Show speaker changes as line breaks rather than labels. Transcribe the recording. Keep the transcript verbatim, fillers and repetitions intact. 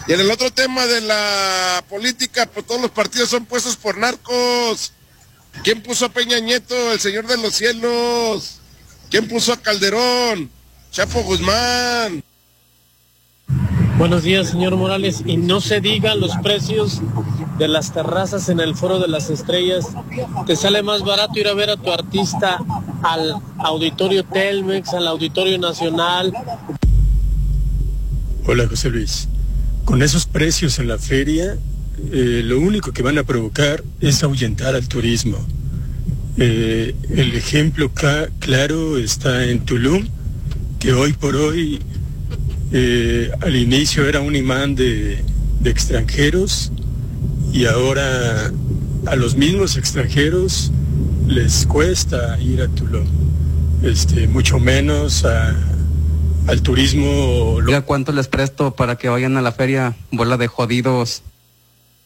Y en el otro tema de la política, pues todos los partidos son puestos por narcos. ¿Quién puso a Peña Nieto, el señor de los cielos? ¿Quién puso a Calderón? Chapo Guzmán.
Buenos días, señor Morales. Y no se digan los precios de las terrazas en el Foro de las Estrellas. Te sale más barato ir a ver a tu artista al Auditorio Telmex, al Auditorio Nacional.
Hola, José Luis. Con esos precios en la feria, eh, lo único que van a provocar es ahuyentar al turismo. Eh, el ejemplo ca- claro está en Tulum, que hoy por hoy eh, al inicio era un imán de, de extranjeros y ahora a los mismos extranjeros les cuesta ir a Tulum, este, mucho menos a, al turismo.
Mira cuánto les presto para que vayan a la feria, bola de jodidos.